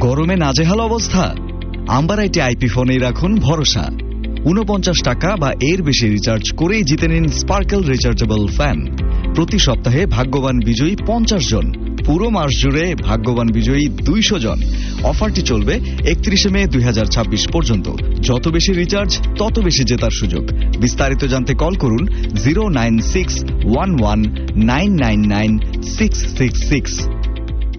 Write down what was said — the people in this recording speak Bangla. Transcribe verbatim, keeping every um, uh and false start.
গরমে নাজেহাল অবস্থা? আম্বারাইটে আইপি ফোনেই রাখুন ভরসা। উনপঞ্চাশ টাকা বা এর বেশি রিচার্জ করেই জিতে নিন স্পার্কেল রিচার্জেবল ফ্যান। প্রতি সপ্তাহে ভাগ্যবান বিজয়ী পঞ্চাশ জন, পুরো মাস জুড়ে ভাগ্যবান বিজয়ী দুইশো জন। অফারটি চলবে একত্রিশে মে দুই হাজার ছাব্বিশ পর্যন্ত। যত বেশি রিচার্জ তত বেশি জেতার সুযোগ। বিস্তারিত জানতে কল করুন zero nine six one one nine nine nine six six six.